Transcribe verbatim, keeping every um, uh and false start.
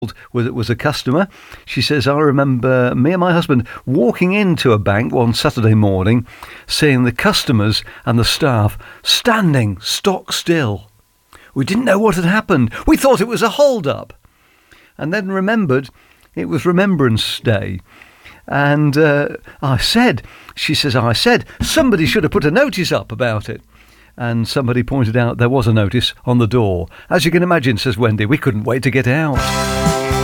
was was a customer. She says, I remember me and my husband walking into a bank one Saturday morning, seeing the customers and the staff standing stock still. We didn't know what had happened. We thought it was a hold-up. And then remembered it was Remembrance Day. And uh, I said, she says, I said, somebody should have put a notice up about it. And somebody pointed out there was a notice on the door. As you can imagine, says Wendy, we couldn't wait to get out.